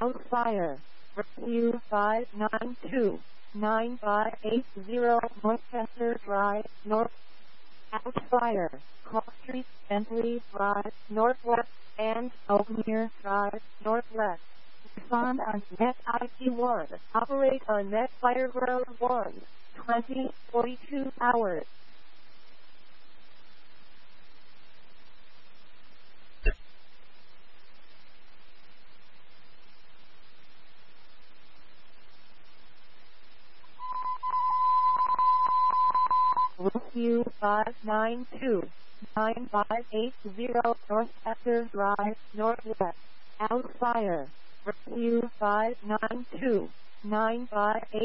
Outfire. Review 592-9580 Manchester Drive, North. Outfire. Cross Street, Bentley Drive, Northwest, and Oakmere Drive, Northwest. Respond on Net IP1. Operate on Net Fireground 1. 20-42 hours. Review 592-9580 Northchester Drive, Northwest. Outfire. Review 592-9580